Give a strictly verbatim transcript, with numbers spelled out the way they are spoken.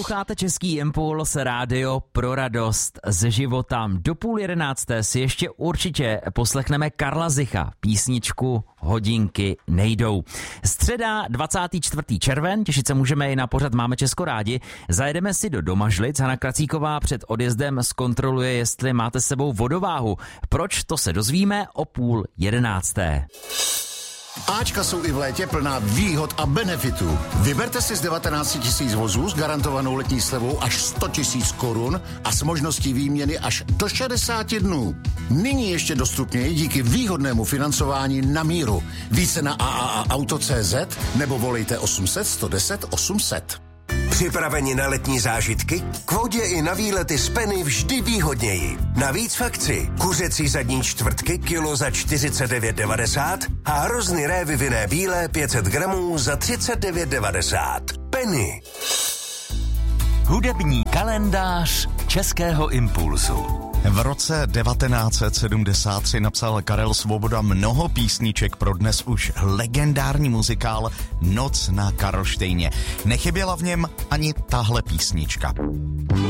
Posloucháte Český impuls, rádio pro radost ze života. Do půl jedenácté si ještě určitě poslechneme Karla Zicha, písničku Hodinky nejdou. Středa dvacátého čtvrtého červen, těšit se můžeme i na pořad Máme Česko rádi. Zajedeme si do Domažlic. Hana Kracíková před odjezdem zkontroluje, jestli máte s sebou vodováhu. Proč, to se dozvíme o půl jedenácté. Ačka jsou i v létě plná výhod a benefitů. Vyberte si z devatenáct tisíc vozů s garantovanou letní slevou až sto tisíc korun a s možností výměny až do šedesát dnů. Nyní ještě dostupněji díky výhodnému financování na míru. Více na a a a auto tečka cé zet nebo volejte osm set sto deset osm set. Připraveni na letní zážitky? K vodě i na výlety z Penny vždy výhodněji. Navíc v akci kuřecí zadní čtvrtky kilo za čtyřicet devět devadesát a hrozny révy vinné bílé pět set gramů za třicet devět devadesát. Penny. Hudební kalendář Českého impulsu. V roce devatenáct set sedmdesát tři napsal Karel Svoboda mnoho písniček pro dnes už legendární muzikál Noc na Karlštejně. Nechyběla v něm ani tahle písnička.